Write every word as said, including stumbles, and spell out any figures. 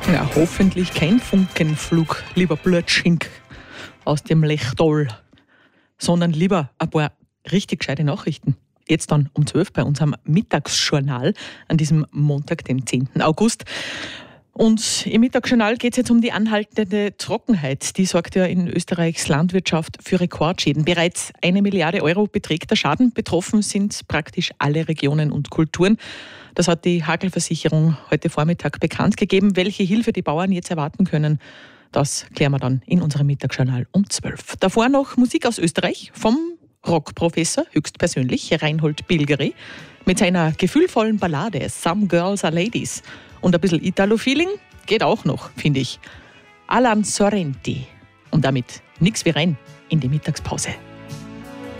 Ja, hoffentlich kein Funkenflug, lieber Blutschink aus dem Lechtal, sondern lieber ein paar richtig gescheite Nachrichten. Jetzt dann um zwölf bei unserem Mittagsjournal an diesem Montag, dem zehnten August. Und im Mittagsjournal geht es jetzt um die anhaltende Trockenheit. Die sorgt ja in Österreichs Landwirtschaft für Rekordschäden. Bereits eine Milliarde Euro beträgt der Schaden. Betroffen sind praktisch alle Regionen und Kulturen. Das hat die Hagelversicherung heute Vormittag bekannt gegeben. Welche Hilfe die Bauern jetzt erwarten können, das klären wir dann in unserem Mittagsjournal um zwölf. Davor noch Musik aus Österreich vom Rockprofessor, höchstpersönlich, Reinhold Bilgeri, mit seiner gefühlvollen Ballade Some Girls Are Ladies. Und ein bisschen Italo-Feeling geht auch noch, finde ich. Alan Sorrenti. Und damit nix wie rein in die Mittagspause.